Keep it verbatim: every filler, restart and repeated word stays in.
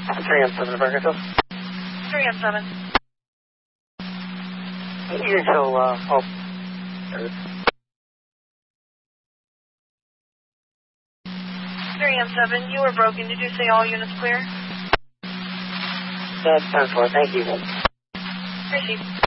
three M seven, America. three M seven. You can show, uh, oh. three M seven, you were broken. Did you say all units clear? That's ten four, thank you. Appreciate